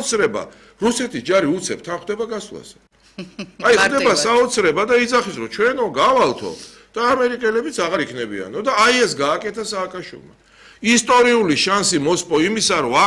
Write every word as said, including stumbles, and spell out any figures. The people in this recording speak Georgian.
საოცრება, რუსეთის ჯარი უცებ თან ხდება გასვლაზე. აი ხდება საოცრება და იძახის რომ ჩვენო გავალთო და ამერიკელებიც აღარ იქნებიანო და აი ეს გააკეთა სააკაშვილმა. ისტორიული შანსი მოსპო იმისა რომ